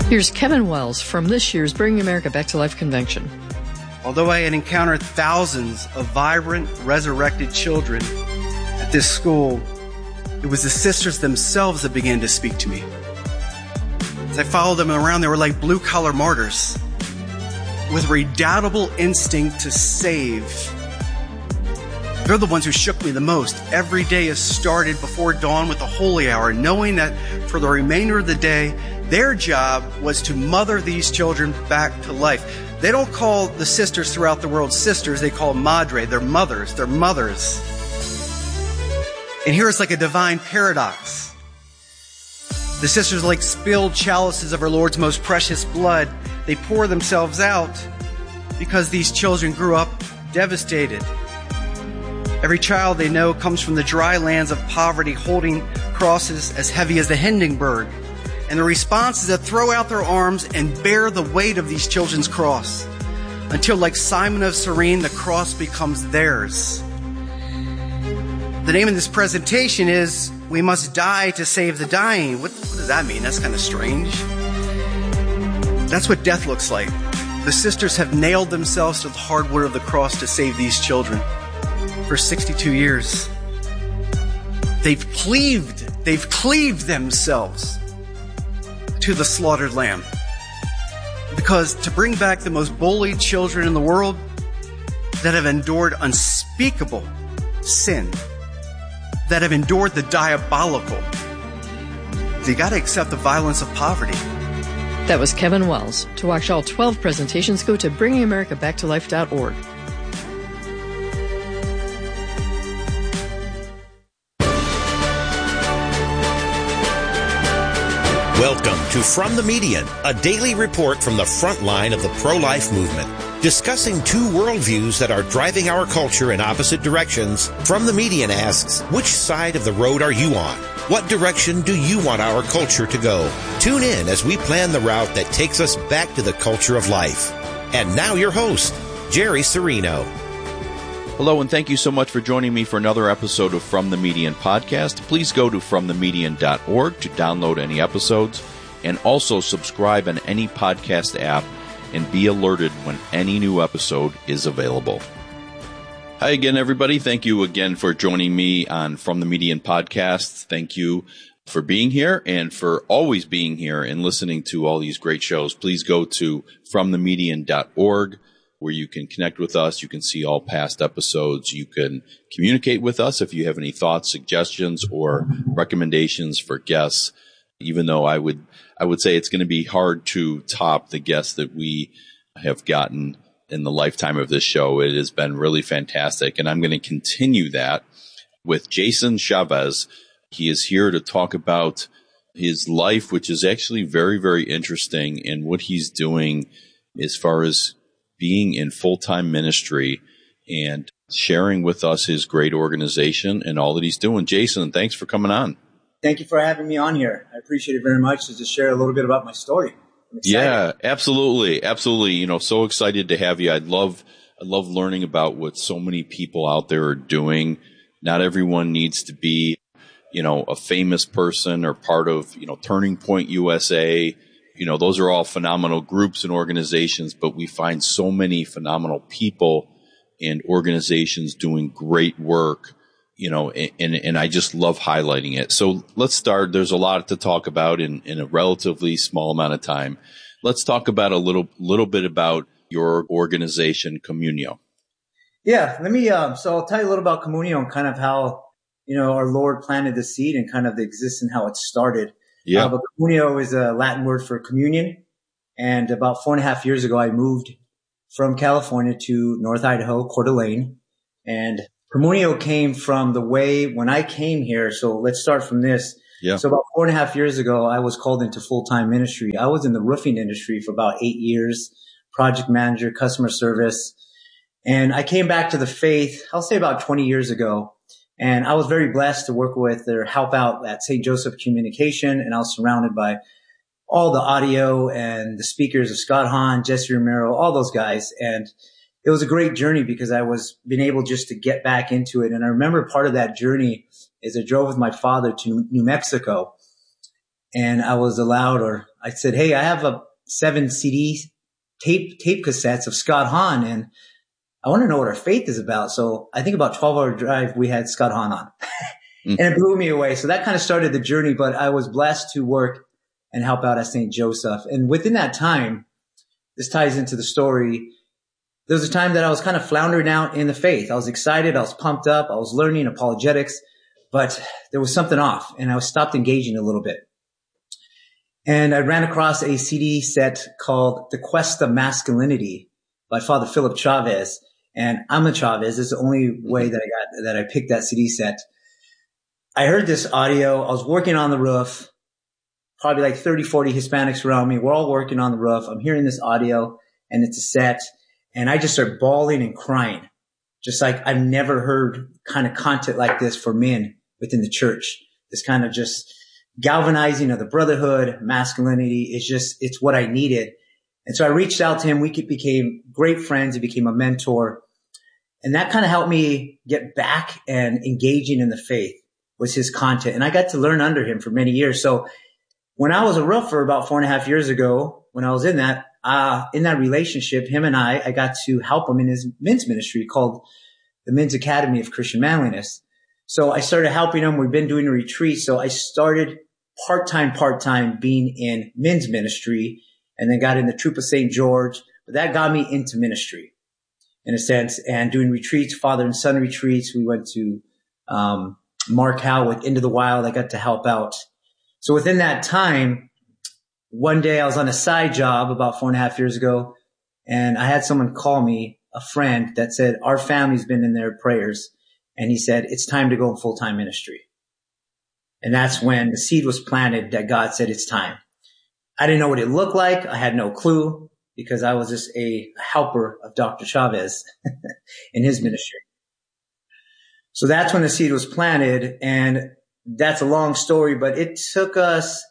Here's Kevin Wells from this year's Bringing America Back to Life convention. Although I had encountered thousands of vibrant, resurrected children at this school, it was the sisters themselves that began to speak to me. As I followed them around, they were like blue-collar martyrs with redoubtable instinct to save. They're the ones who shook me the most. Every day is started before dawn with the holy hour, knowing that for the remainder of the day, their job was to mother these children back to life. They don't call the sisters throughout the world sisters. They call them madre. They're mothers. They're mothers. And here it's like a divine paradox. The sisters are like spilled chalices of our Lord's most precious blood. They pour themselves out because these children grew up devastated. Every child they know comes from the dry lands of poverty, holding crosses as heavy as the Hindenburg. And the response is to throw out their arms and bear the weight of these children's cross until, like Simon of Cyrene, the cross becomes theirs. The name of this presentation is We Must Die to Save the Dying. What does that mean? That's kind of strange. That's what death looks like. The sisters have nailed themselves to the hard wood of the cross to save these children. For 62 years. They've cleaved themselves to the slaughtered lamb. Because to bring back the most bullied children in the world that have endured unspeakable sin, that have endured the diabolical, you got to accept the violence of poverty. That was Kevin Wells. To watch all 12 presentations, go to bringingamericabacktolife.org. Welcome to From the Median, a daily report from the front line of the pro-life movement. Discussing two worldviews that are driving our culture in opposite directions, From the Median asks, which side of the road are you on? What direction do you want our culture to go? Tune in as we plan the route that takes us back to the culture of life. And now your host, Jerry Serino. Hello, and thank you so much for joining me for another episode of From the Median podcast. Please go to fromthemedian.org to download any episodes, and also subscribe on any podcast app and be alerted when any new episode is available. Hi again, everybody. Thank you again for joining me on From the Median podcast. Thank you for being here and for always being here and listening to all these great shows. Please go to fromthemedian.org. where you can connect with us. You can see all past episodes. You can communicate with us if you have any thoughts, suggestions, or recommendations for guests. Even though I would say it's going to be hard to top the guests that we have gotten in the lifetime of this show. It has been really fantastic. And I'm going to continue that with Jason Chavez. He is here to talk about his life, which is actually very, very interesting, and what he's doing as far as being in full-time ministry and sharing with us his great organization and all that he's doing. Jason, thanks for coming on. Thank you for having me on here. I appreciate it very much to just share a little bit about my story. Yeah, absolutely. Absolutely. You know, so excited to have you. I love learning about what so many people out there are doing. Not everyone needs to be, you know, a famous person or part of, you know, Turning Point USA. You know, those are all phenomenal groups and organizations, but we find so many phenomenal people and organizations doing great work, you know, and I just love highlighting it. So let's start. There's a lot to talk about in a relatively small amount of time. Let's talk about a little bit about your organization, Communio. Yeah, so I'll tell you a little about Communio and kind of how, you know, our Lord planted the seed and kind of the existence and how it started. Yeah. But Communio is a Latin word for communion. And about 4.5 years ago, I moved from California to North Idaho, Coeur d'Alene. And Communio came from the way when I came here. So let's start from this. Yeah. So about 4.5 years ago, I was called into full-time ministry. I was in the roofing industry for about 8 years, project manager, customer service. And I came back to the faith, I'll say about 20 years ago. And I was very blessed to work with or help out at St. Joseph Communication. And I was surrounded by all the audio and the speakers of Scott Hahn, Jesse Romero, all those guys. And it was a great journey because I was been able just to get back into it. And I remember part of that journey is I drove with my father to New Mexico. and I was allowed, or I said, hey, I have 7 CD tape cassettes of Scott Hahn, and I want to know what our faith is about. So I think about 12-hour drive, we had Scott Hahn on. And it blew me away. So that kind of started the journey, but I was blessed to work and help out at St. Joseph. And within that time, this ties into the story. There was a time that I was kind of floundering out in the faith. I was excited. I was pumped up. I was learning apologetics, but there was something off, and I stopped engaging a little bit. And I ran across a CD set called The Quest of Masculinity by Father Philip Chavez. And I'm a Chavez. It's the only way that I picked that CD set. I heard this audio. I was working on the roof, probably like 30, 40 Hispanics around me. We're all working on the roof. I'm hearing this audio, and it's a set. And I just start bawling and crying, just like I've never heard kind of content like this for men within the church. This kind of just galvanizing of the brotherhood, masculinity. It's what I needed. And so I reached out to him. We became great friends. He became a mentor. And that kind of helped me get back and engaging in the faith was his content. And I got to learn under him for many years. So when I was a roofer about 4.5 years ago, when I was in that relationship, him and I got to help him in his men's ministry called the Men's Academy of Christian Manliness. So I started helping him. We've been doing a retreat. So I started part-time being in men's ministry, and then got in the Troop of St. George. But that got me into ministry in a sense, and doing retreats, father and son retreats. We went to Mark Howe with Into the Wild. I got to help out. So within that time, one day I was on a side job about 4.5 years ago, and I had someone call me, a friend, that said, our family's been in their prayers. And he said, it's time to go in full-time ministry. And that's when the seed was planted that God said, it's time. I didn't know what it looked like. I had no clue, because I was just a helper of Dr. Chavez in his ministry. So that's when the seed was planted. And that's a long story, but it took us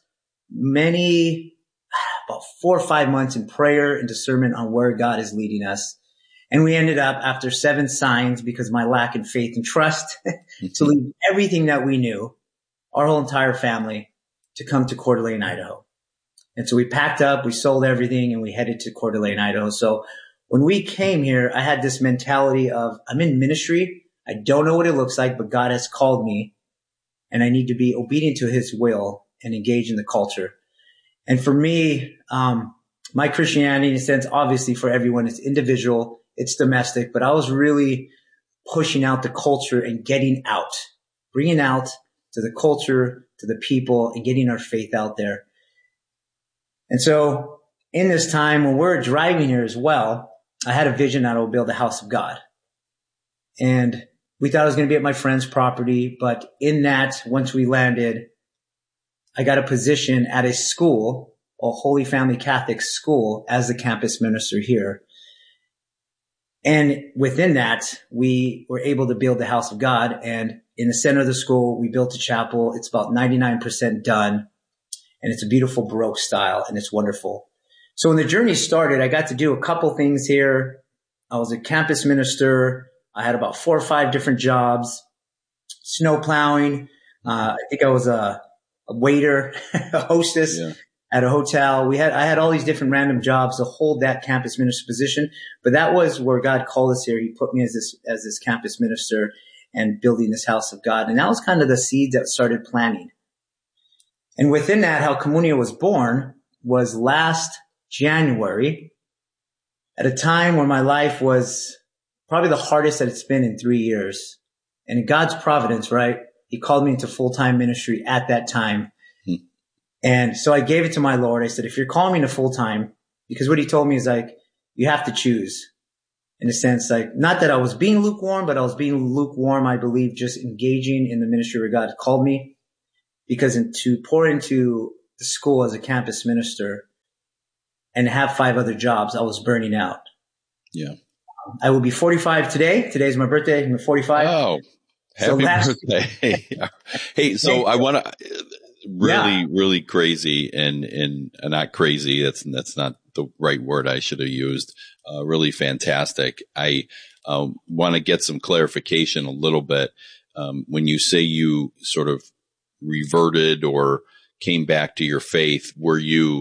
about 4 or 5 months in prayer and discernment on where God is leading us. And we ended up, after 7 signs, because of my lack in faith and trust, to leave everything that we knew, our whole entire family, to come to Coeur d'Alene, Idaho. And so we packed up, we sold everything, and we headed to Coeur d'Alene, Idaho. So when we came here, I had this mentality of, I'm in ministry. I don't know what it looks like, but God has called me, and I need to be obedient to his will and engage in the culture. And for me, my Christianity, in a sense, obviously for everyone, it's individual, it's domestic, but I was really pushing out the culture and getting out, bringing out to the culture, to the people, and getting our faith out there. And so in this time when we're driving here as well, I had a vision that I would build a house of God. And we thought it was going to be at my friend's property. But in that, once we landed, I got a position at a school, a Holy Family Catholic school, as the campus minister here. And within that, we were able to build the house of God. And in the center of the school, we built a chapel. It's about 99% done. And it's a beautiful Baroque style, and it's wonderful. So when the journey started, I got to do a couple things here. I was a campus minister. I had about 4 or 5 different jobs, snow plowing. I think I was a waiter, a hostess at a hotel. I had all these different random jobs to hold that campus minister position. But that was where God called us here. He put me as this campus minister and building this house of God. And that was kind of the seed that started planting. And within that, how Comunio was born was last January, at a time where my life was probably the hardest that it's been in 3 years. And in God's providence, right, he called me into full-time ministry at that time. And so I gave it to my Lord. I said, if you're calling me to full-time, because what he told me is like, you have to choose. In a sense, like, not that I was being lukewarm, but I was being lukewarm, I believe, just engaging in the ministry where God called me. Because to pour into the school as a campus minister and have 5 other jobs, I was burning out. Yeah. I will be 45 today. Today's my birthday. I'm 45. Oh, happy birthday. Hey, so I want to really crazy and not crazy. That's not the right word I should have used. Really fantastic. I want to get some clarification a little bit. When you say you sort of reverted or came back to your faith, were you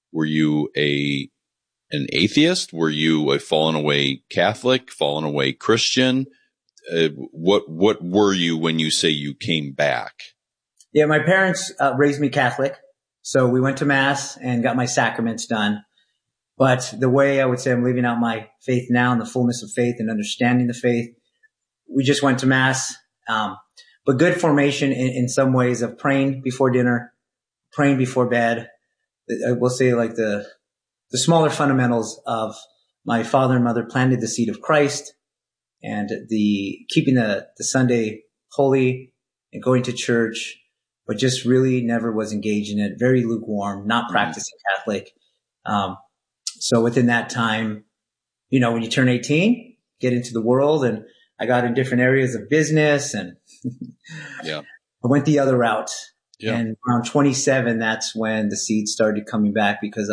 an atheist? Were you a fallen away Catholic, fallen away Christian? What were you when you say you came back? Yeah, my parents raised me Catholic. So we went to mass and got my sacraments done. But the way I would say I'm living out my faith now in the fullness of faith and understanding the faith, we just went to mass. But good formation in some ways of praying before dinner, praying before bed. I will say like the smaller fundamentals of my father and mother planted the seed of Christ, and the keeping the Sunday holy and going to church, but just really never was engaged in it. Very lukewarm, not practicing Catholic. So within that time, when you turn 18, get into the world, and I got in different areas of business, and I went the other route. Yeah. And around 27, that's when the seed started coming back, because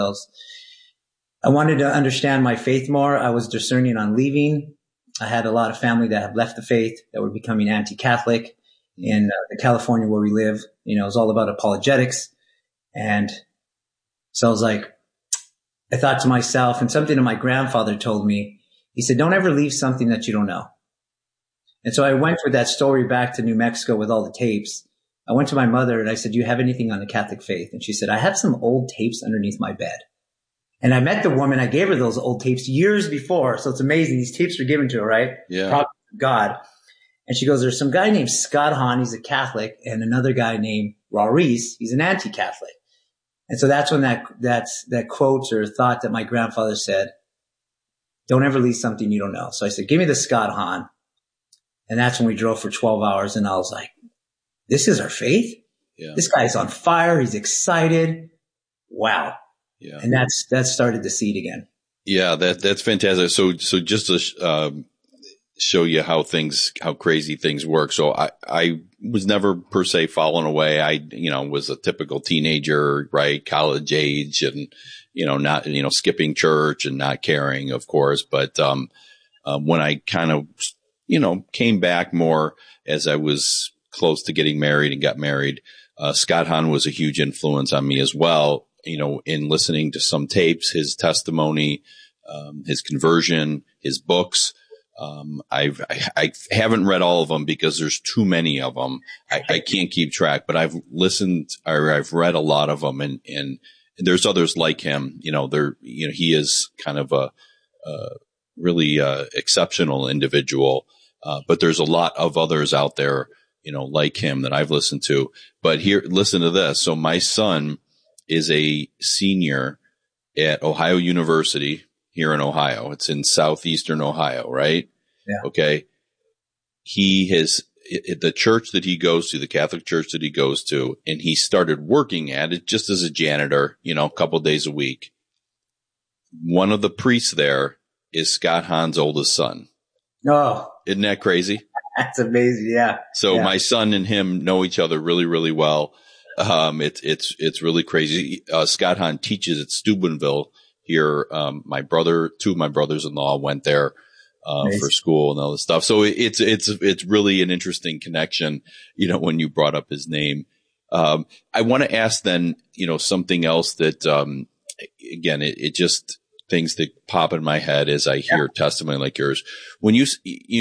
I wanted to understand my faith more. I was discerning on leaving. I had a lot of family that had left the faith, that were becoming anti-Catholic in California where we live. It was all about apologetics. And so I was like, I thought to myself, and something that my grandfather told me, he said, don't ever leave something that you don't know. And so I went with that story back to New Mexico with all the tapes. I went to my mother and I said, do you have anything on the Catholic faith? And she said, I have some old tapes underneath my bed. And I met the woman. I gave her those old tapes years before. So it's amazing. These tapes were given to her, right? Yeah. Probably God. And she goes, there's some guy named Scott Hahn. He's a Catholic. And another guy named Maurice. He's an anti-Catholic. And so that's when that quote or thought that my grandfather said, don't ever leave something you don't know. So I said, give me the Scott Hahn. And that's when we drove for 12 hours. And I was like, this is our faith? Yeah. This guy's on fire. He's excited. Wow. Yeah. And that started the seed again. Yeah, that's fantastic. So just to show you how crazy things work. So I was never per se fallen away. I, was a typical teenager, right? College age, and, not, skipping church and not caring, of course. But, when I kind of, came back more as I was close to getting married and got married, Scott Hahn was a huge influence on me as well. In listening to some tapes, his testimony, his conversion, his books. I haven't read all of them because there's too many of them. I can't keep track, but I've listened or I've read a lot of them, and there's others like him. He is kind of a really exceptional individual. But there's a lot of others out there, like him that I've listened to. But here, listen to this. So my son is a senior at Ohio University here in Ohio. It's in southeastern Ohio, right? Yeah. Okay. He has the church that he goes to, the Catholic church that he goes to, and he started working at it just as a janitor, a couple of days a week. One of the priests there is Scott Hahn's oldest son. Oh, isn't that crazy? That's amazing. Yeah. So my son and him know each other really, really well. It's really crazy. Scott Hahn teaches at Steubenville here. Two of my brothers-in-law went there, nice. For school and all this stuff. So it's really an interesting connection, when you brought up his name. I want to ask then, something else that, again, it just things that pop in my head as I hear testimony like yours. When you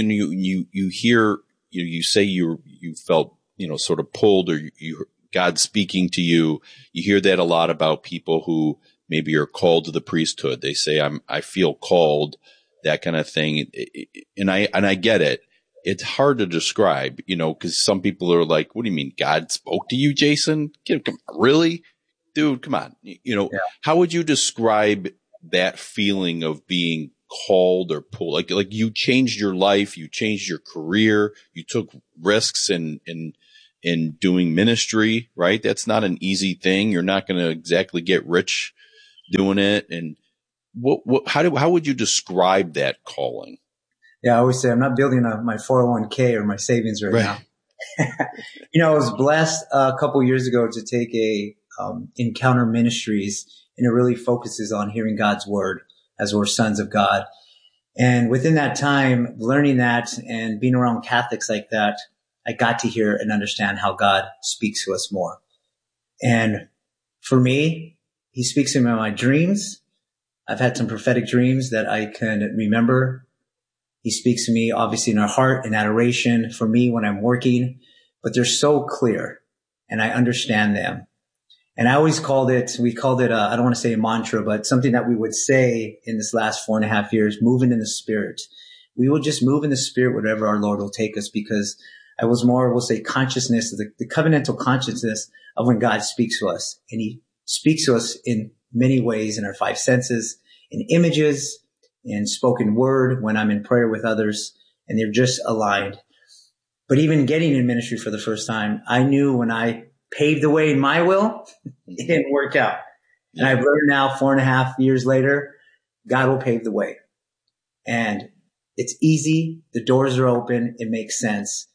hear, you say you felt, sort of pulled, or God speaking to you. You hear that a lot about people who maybe are called to the priesthood. They say, I feel called, that kind of thing. And I get it. It's hard to describe, cause some people are like, what do you mean God spoke to you, Jason? Really? Dude, come on. How would you describe that feeling of being called or pulled? Like you changed your life, you changed your career, you took risks in doing ministry, right? That's not an easy thing. You're not going to exactly get rich doing it. And how would you describe that calling? Yeah, I always say I'm not building my 401k or my savings right now. I was blessed a couple years ago to take a Encounter Ministries, and it really focuses on hearing God's word as we're sons of God. And within that time, learning that and being around Catholics like that, I got to hear and understand how God speaks to us more. And for me, he speaks to me in my dreams. I've had some prophetic dreams that I can remember. He speaks to me obviously in our heart in adoration for me when I'm working, but they're so clear and I understand them. And I always we called it, I don't want to say a mantra, but something that we would say in this last 4.5 years, moving in the Spirit. We will just move in the Spirit wherever our Lord will take us, because I was more, we'll say, consciousness, the covenantal consciousness of when God speaks to us. And he speaks to us in many ways in our 5 senses, in images, in spoken word, when I'm in prayer with others, and they're just aligned. But even getting in ministry for the first time, I knew when I paved the way in my will, it didn't work out. And I've learned now 4.5 years later, God will pave the way. And it's easy. The doors are open. It makes sense.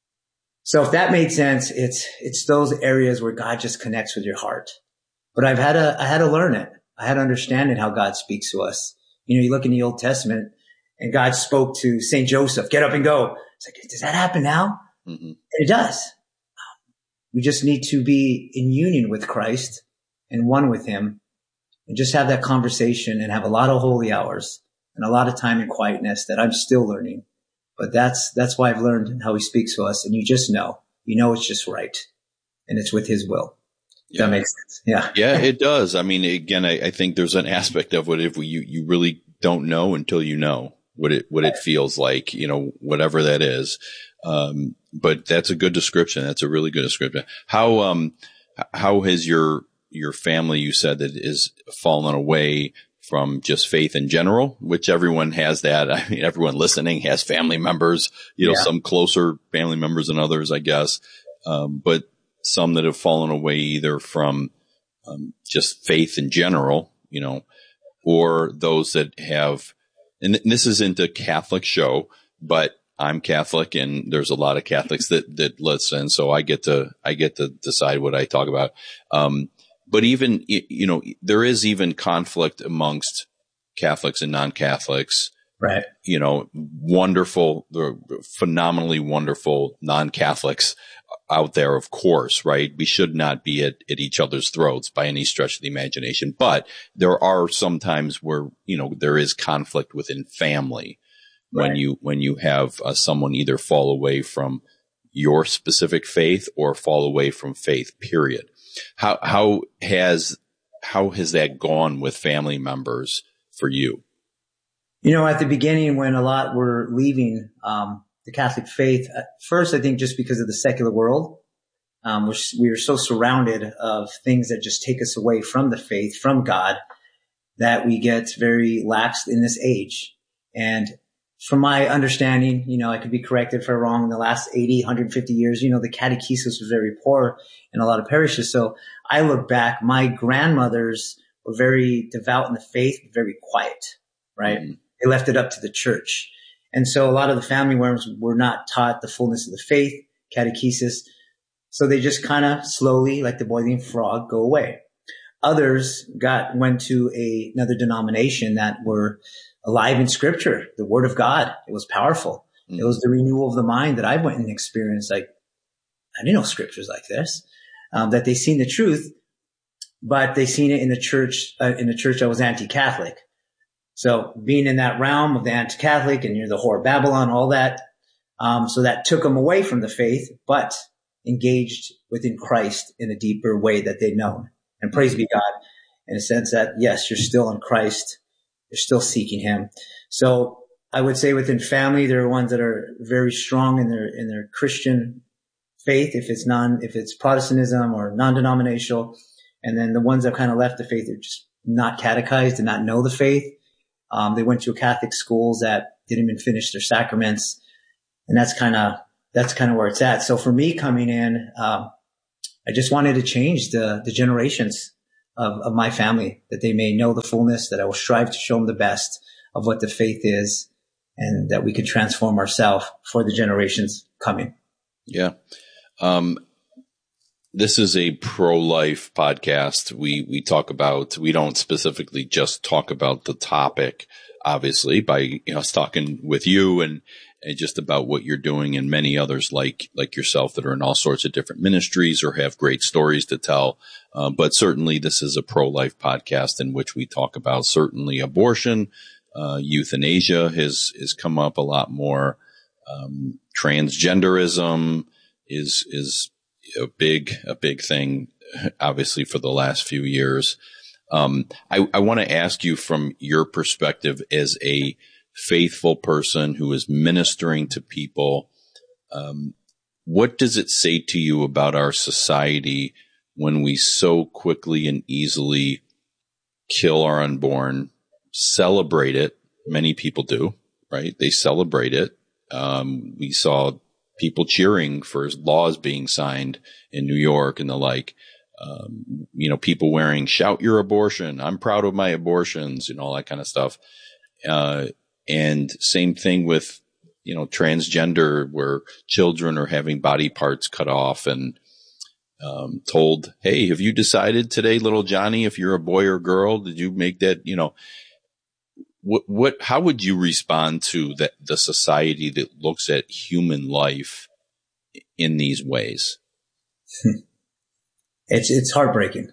So if that made sense, it's those areas where God just connects with your heart. But I had to learn it. I had to understand it, how God speaks to us. You know, you look in the Old Testament and God spoke to St. Joseph, get up and go. It's like, does that happen now? Mm-hmm. And it does. We just need to be in union with Christ and one with him and just have that conversation and have a lot of holy hours and a lot of time in quietness that I'm still learning. But that's why I've learned how he speaks to us. And you just know, it's just right. And it's with his will. Yeah. That makes sense. Yeah. Yeah, it does. I mean, again, I think there's an aspect of it if you really don't know until you know what it feels like, whatever that is. But that's a good description. That's a really good description. How has your family, you said, that is fallen away from just faith in general, which everyone has that. I mean, everyone listening has family members, some closer family members than others, I guess. But some that have fallen away either from, just faith in general, or those that have, and this isn't a Catholic show, but I'm Catholic and there's a lot of Catholics that listen. So I get to decide what I talk about. But even, there is even conflict amongst Catholics and non-Catholics. Right. Wonderful, phenomenally wonderful non-Catholics out there, of course, right? We should not be at each other's throats by any stretch of the imagination. But there are some times where, there is conflict within family. Right. When you have someone either fall away from your specific faith or fall away from faith, period. How has that gone with family members for you? At the beginning, when a lot were leaving the Catholic faith, at first, I think just because of the secular world, we were so surrounded of things that just take us away from the faith, from God, that we get very lax in this age. And from my understanding, I could be corrected if I'm wrong, in the last 80, 150 years, the catechesis was very poor in a lot of parishes. So I look back, my grandmothers were very devout in the faith, but very quiet, right? Mm-hmm. They left it up to the church. And so a lot of the family members were not taught the fullness of the faith, catechesis. So they just kind of slowly, like the boiling frog, go away. Others went to another denomination that were alive in scripture, the word of God. It was powerful. Mm-hmm. It was the renewal of the mind that I went and experienced. Like, I didn't know scriptures like this, that they seen the truth, but they seen it in the church that was anti-Catholic. So being in that realm of the anti-Catholic and the whore of Babylon, all that. So that took them away from the faith, but engaged within Christ in a deeper way that they'd known. And praise be God, in a sense that, yes, you're still in Christ. You're still seeking him. So I would say within family, there are ones that are very strong in their Christian faith, if it's Protestantism or non-denominational. And then the ones that kind of left the faith are just not catechized, did not know the faith. They went to Catholic schools that didn't even finish their sacraments. And that's kind of where it's at. So for me coming in, I just wanted to change the generations of my family, that they may know the fullness, that I will strive to show them the best of what the faith is, and that we could transform ourselves for the generations coming. Yeah. This is a pro-life podcast. We don't specifically just talk about the topic, obviously, by us talking with you and just about what you're doing, and many others like yourself that are in all sorts of different ministries or have great stories to tell. But certainly this is a pro-life podcast in which we talk about certainly abortion. Euthanasia has come up a lot more. Transgenderism is a big thing, obviously, for the last few years. I want to ask you, from your perspective as a faithful person who is ministering to people, what does it say to you about our society when we so quickly and easily kill our unborn, celebrate it? Many people do, right? They celebrate it. We saw people cheering for laws being signed in New York and the like. People wearing "Shout Your Abortion," "I'm proud of my abortions," all that kind of stuff. And same thing with, transgender, where children are having body parts cut off and told, "Hey, have you decided today, little Johnny, if you're a boy or girl? Did you make that?" How would you respond to the society that looks at human life in these ways? It's heartbreaking.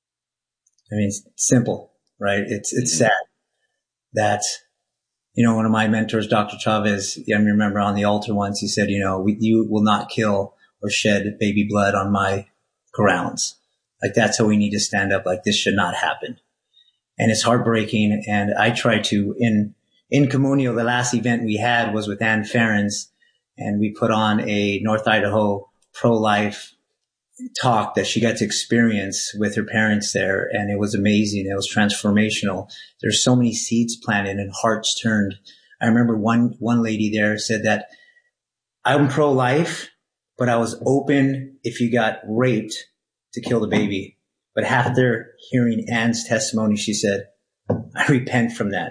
I mean, it's simple, right? It's sad that, one of my mentors, Dr. Chavez, I remember on the altar once, he said, you will not kill or shed baby blood on my grounds. Like, that's how we need to stand up. Like, this should not happen. And it's heartbreaking. And I try to, in Comunio, the last event we had was with Ann Ferens, and we put on a North Idaho pro-life talk that she got to experience with her parents there. And it was amazing. It was transformational. There's so many seeds planted and hearts turned. I remember one lady there said that, "I'm pro-life, but I was open if you got raped to kill the baby." But after hearing Ann's testimony, she said, "I repent from that."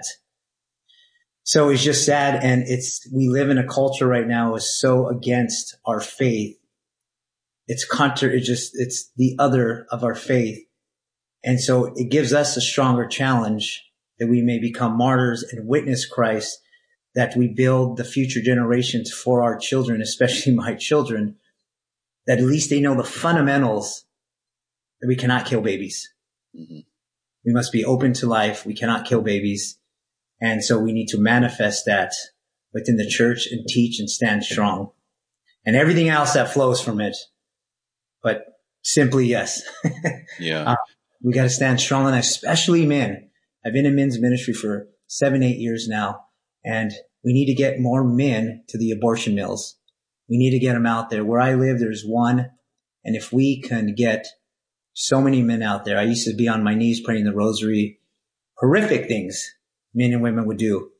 So it's just sad. And we live in a culture right now is so against our faith. It's the other of our faith. And so it gives us a stronger challenge that we may become martyrs and witness Christ, that we build the future generations for our children, especially my children, that at least they know the fundamentals that we cannot kill babies. Mm-hmm. We must be open to life. We cannot kill babies. And so we need to manifest that within the church and teach and stand strong, and everything else that flows from it. But simply, yes. Yeah. We got to stand strong, and especially men. I've been in men's ministry for 7-8 years now, and we need to get more men to the abortion mills. We need to get them out there. Where I live, there's one. And if we can get so many men out there, I used to be on my knees praying the rosary, horrific things men and women would do.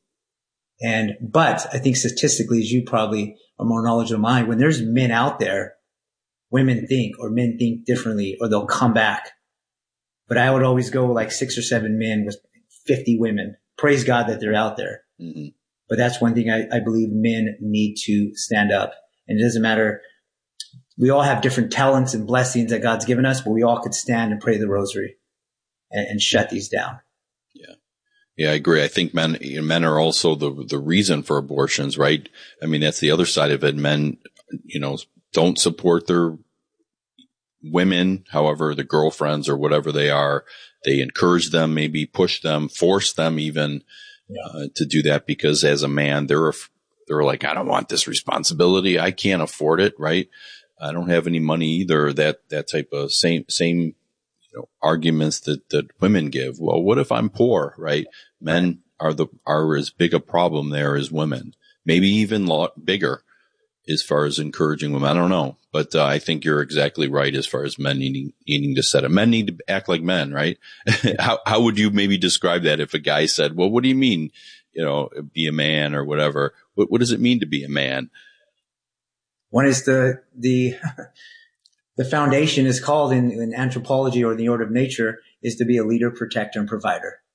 But I think statistically, as you probably are more knowledgeable than mine, when there's men out there, women think, or men think differently, or they'll come back. But I would always go like 6 or 7 men with 50 women. Praise God that they're out there. Mm-hmm. But that's one thing I believe men need to stand up. And it doesn't matter. We all have different talents and blessings that God's given us, but we all could stand and pray the rosary and shut these down. Yeah. Yeah, I agree. I think men are also the reason for abortions, right? I mean, that's the other side of it. Men, don't support their women, however, the girlfriends or whatever they are. They encourage them, maybe push them, force them even to do that, because as a man, they're like, "I don't want this responsibility. I can't afford it," right? "I don't have any money either." That type of same arguments that women give. Well, what if I'm poor, right? Men are as big a problem there as women, maybe even a lot bigger as far as encouraging women. I don't know, but I think you're exactly right as far as men needing to set it. Men need to act like men, right? How would you maybe describe that if a guy said, "Well, what do you mean, be a man," or whatever? What does it mean to be a man? One is the foundation is called in anthropology or the order of nature is to be a leader, protector, and provider.